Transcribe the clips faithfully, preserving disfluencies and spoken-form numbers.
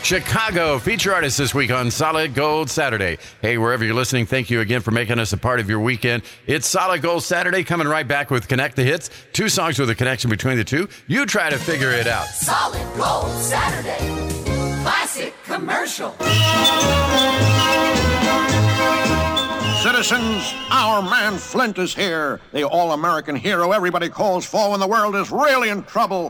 Chicago, feature artist this week on Solid Gold Saturday. Hey, wherever you're listening, thank you again for making us a part of your weekend. It's Solid Gold Saturday, coming right back with Connect the Hits. Two songs with a connection between the two. You try to figure it out. Solid Gold Saturday. Classic commercial. Citizens, our man Flint is here. The all-American hero everybody calls for when the world is really in trouble.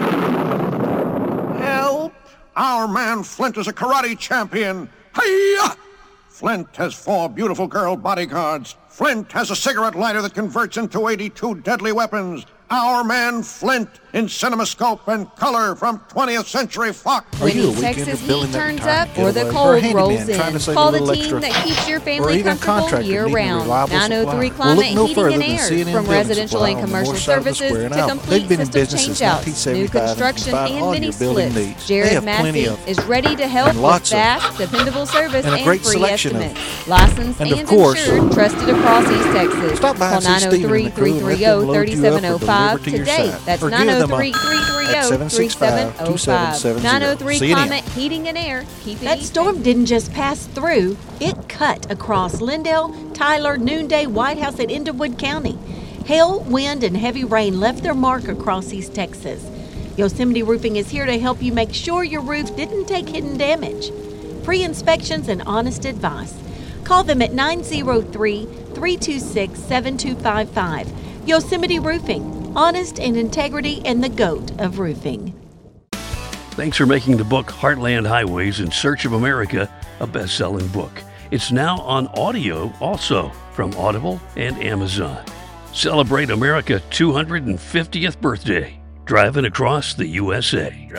Help! Our man Flint is a karate champion. Hi-ya! Flint has four beautiful girl bodyguards. Flint has a cigarette lighter that converts into eighty-two deadly weapons. Our man Flint in CinemaScope and color from twentieth Century Fox. When the Texas heat turns up or the cold rolls in, call the team that keeps your family comfortable year-round. nine oh three Climate Heating and Air. From residential and commercial services to complete system change-outs, new construction, and mini-splits, Jared Massey is ready to help with fast, dependable service and free estimates. Licensed and insured, trusted across East Texas. Call nine oh three, three three oh, three seven oh five today. That's nine oh three, three three oh, three seven oh five. nine oh three Climate Heating and Air. Keep it That easy. storm didn't just pass through. It cut across Lindale, Tyler, Noonday, White House, and Underwood County. Hail, wind, and heavy rain left their mark across East Texas. Yosemite Roofing is here to help you make sure your roof didn't take hidden damage. Free inspections and honest advice. Call them at nine oh three, three two six, seven two five five. Yosemite Roofing, honest and integrity and the GOAT of roofing. Thanks for making the book Heartland Highways in Search of America a best-selling book. It's now on audio also from Audible and Amazon. Celebrate America's two hundred fiftieth birthday, driving across the U S A.